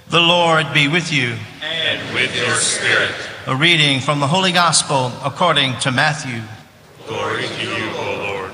The Lord be with you. And with your spirit. A reading from the Holy Gospel according to Matthew. Glory to you, O Lord.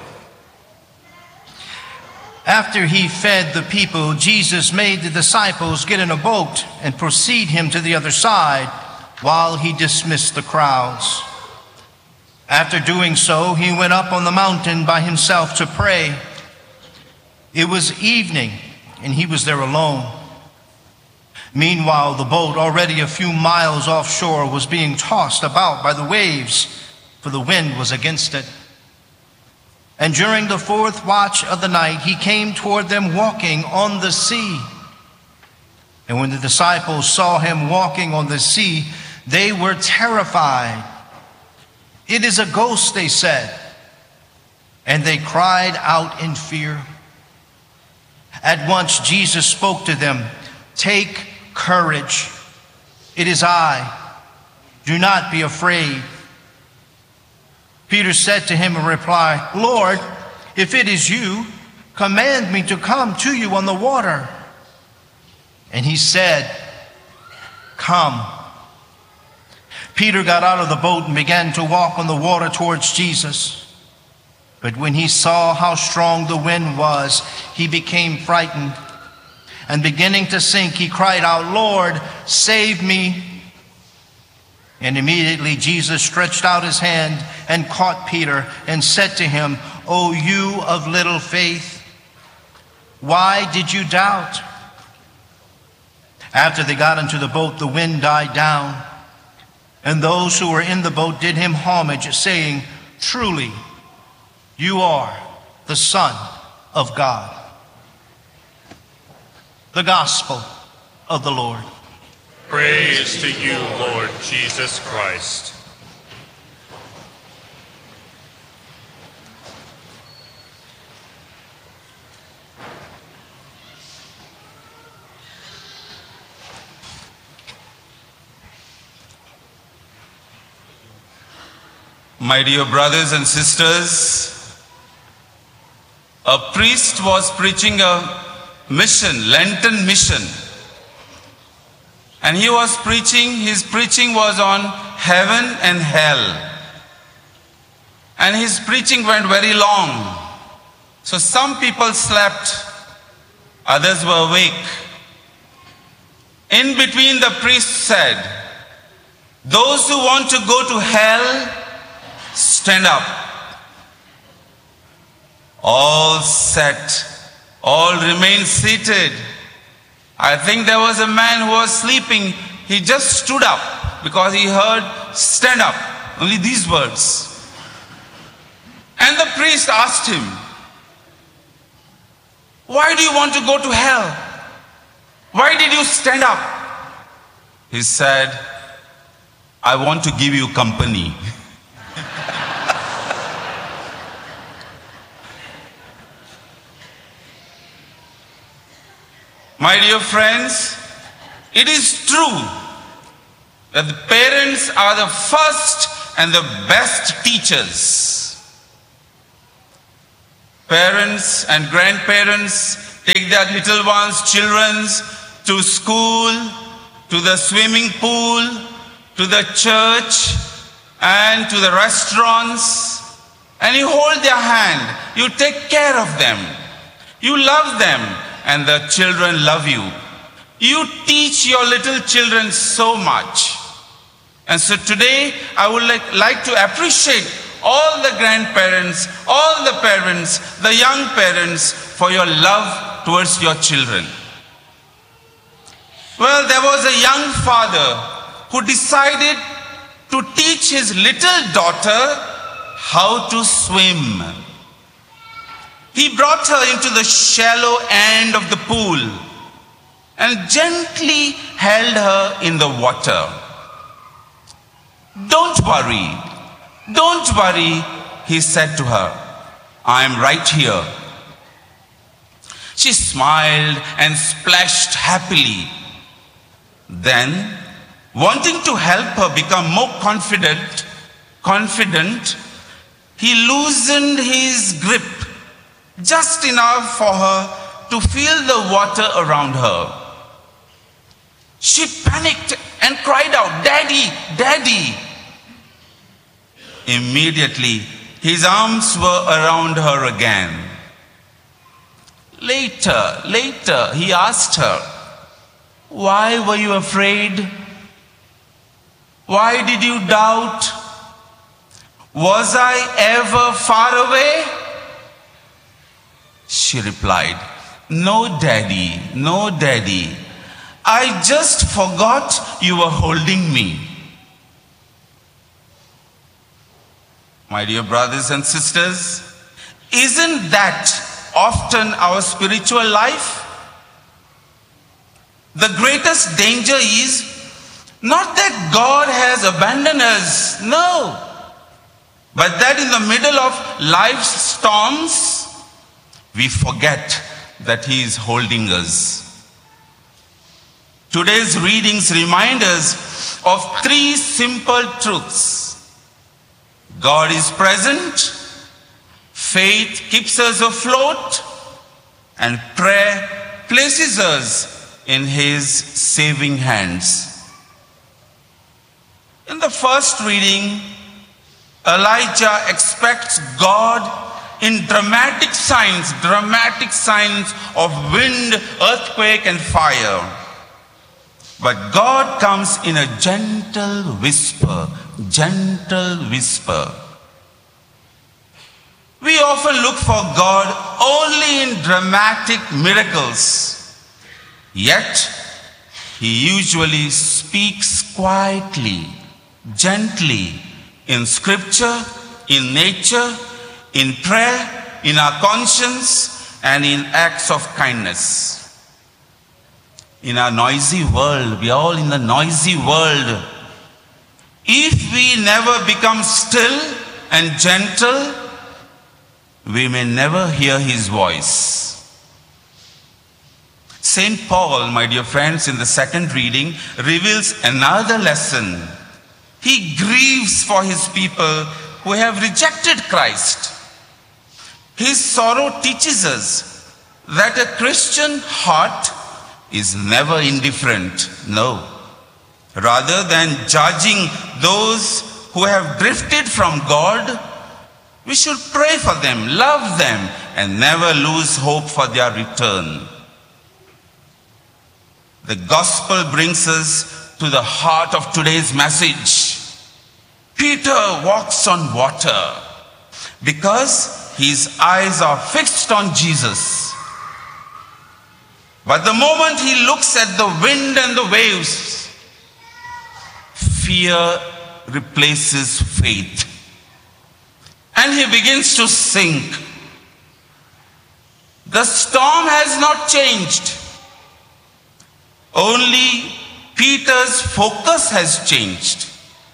After he fed the people, Jesus made the disciples get in a boat and proceed him to the other side while he dismissed the crowds. After doing so, he went up on the mountain by himself to pray. It was evening, and he was there alone. Meanwhile, the boat, already a few miles offshore, was being tossed about by the waves, for the wind was against it. And during the fourth watch of the night, he came toward them walking on the sea. And when the disciples saw him walking on the sea, they were terrified. "It is a ghost," they said, and they cried out in fear. At once Jesus spoke to them, "Take courage. It is I. Do not be afraid." Peter said to him in reply, "Lord, if it is you, command me to come to you on the water." And he said, "Come." Peter got out of the boat and began to walk on the water towards Jesus. But when he saw how strong the wind was, he became frightened. And beginning to sink, he cried out, "Lord, save me." And immediately Jesus stretched out his hand and caught Peter and said to him, "O you of little faith, why did you doubt?" After they got into the boat, the wind died down, and those who were in the boat did him homage, saying, "Truly, you are the Son of God." The Gospel of the Lord. Praise to you, Lord Jesus Christ. My dear brothers and sisters, a priest was preaching a mission, Lenten mission. And he was preaching, his preaching was on heaven and hell. And his preaching went very long. So some people slept, others were awake. In between, the priest said, "Those who want to go to hell, stand up." All sat, all remained seated. I think there was a man who was sleeping. He just stood up because he heard "stand up," only these words. And the priest asked him, "Why do you want to go to hell? Why did you stand up?" He said, "I want to give you company." My dear friends, it is true that the parents are the first and the best teachers. Parents and grandparents take their little ones, children, to school, to the swimming pool, to the church, and to the restaurants, and you hold their hand, you take care of them, you love them, and the children love you. You teach your little children so much. And so today, I would like to appreciate all the grandparents, all the parents, the young parents, for your love towards your children. Well, there was a young father who decided to teach his little daughter how to swim. He brought her into the shallow end of the pool and gently held her in the water. Don't worry, he said to her. "I'm right here." She smiled and splashed happily. Then, wanting to help her become more confident, he loosened his grip just enough for her to feel the water around her. She panicked and cried out, "Daddy, Daddy!" Immediately, his arms were around her again. Later, he asked her, "Why were you afraid? Why did you doubt? Was I ever far away?" She replied, "No, Daddy, no, Daddy. I just forgot you were holding me." My dear brothers and sisters, isn't that often our spiritual life? The greatest danger is not that God has abandoned us, no, but that in the middle of life's storms, we forget that He is holding us. Today's readings remind us of three simple truths. God is present, faith keeps us afloat, and prayer places us in His saving hands. In the first reading, Elijah expects God in dramatic signs of wind, earthquake, and fire. But God comes in a gentle whisper. We often look for God only in dramatic miracles. Yet, He usually speaks quietly, gently, in scripture, in nature, in prayer, in our conscience, and in acts of kindness. In our noisy world, we are all in the noisy world. If we never become still and gentle, we may never hear His voice. St. Paul, my dear friends, in the second reading, reveals another lesson. He grieves for his people who have rejected Christ. His sorrow teaches us that a Christian heart is never indifferent, no. Rather than judging those who have drifted from God, we should pray for them, love them, and never lose hope for their return. The gospel brings us to the heart of today's message. Peter walks on water because his eyes are fixed on Jesus. But the moment he looks at the wind and the waves, fear replaces faith. And he begins to sink. The storm has not changed. Only Peter's focus has changed.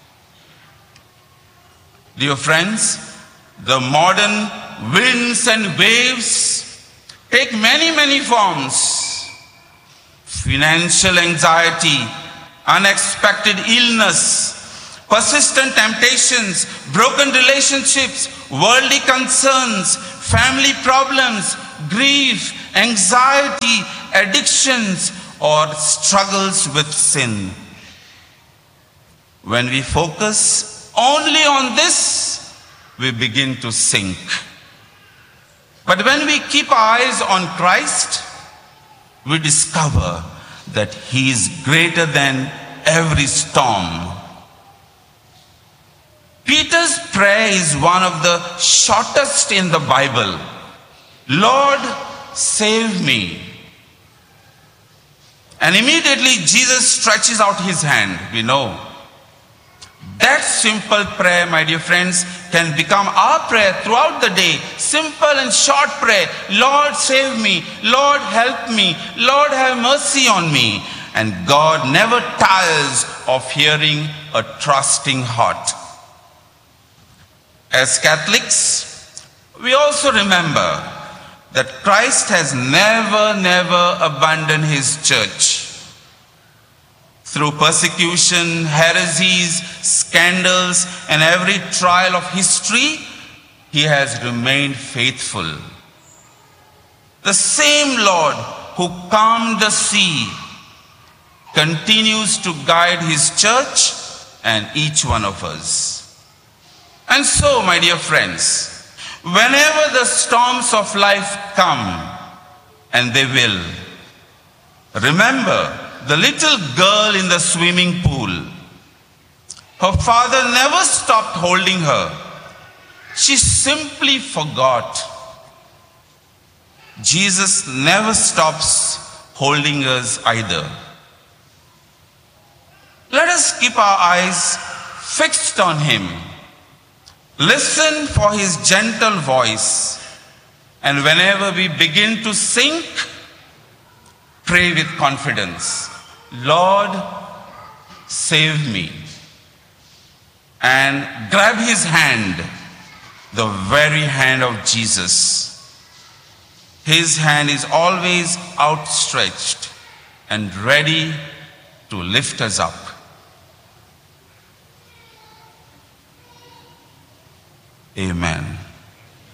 Dear friends, the modern winds and waves take many forms. Financial anxiety, unexpected illness, persistent temptations, broken relationships, worldly concerns, family problems, grief, anxiety, addictions, or struggles with sin. When we focus only on this, we begin to sink. But when we keep our eyes on Christ, we discover that He is greater than every storm. Peter's prayer is one of the shortest in the Bible. Lord, save me. And immediately Jesus stretches out His hand, we know. That simple prayer, my dear friends, can become our prayer throughout the day. Simple and short prayer. Lord, save me. Lord, help me. Lord, have mercy on me. And God never tires of hearing a trusting heart. As Catholics, we also remember that Christ has never abandoned His church. Through persecution, heresies, scandals, and every trial of history, He has remained faithful. The same Lord who calmed the sea, continues to guide his church and each one of us. And so, my dear friends, whenever the storms of life come, and they will, remember the little girl in the swimming pool. Her father never stopped holding her. She simply forgot. Jesus never stops holding us either. Let us keep our eyes fixed on him. Listen for his gentle voice. And whenever we begin to sink, pray with confidence. Lord, save me. And grab his hand, the very hand of Jesus. His hand is always outstretched and ready to lift us up. Amen.